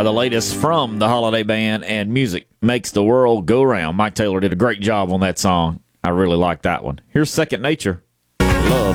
the latest from the Holiday Band, and Music Makes the World Go Round. Mike Taylor did a great job on that song. I really like that one. Here's Second Nature. Love.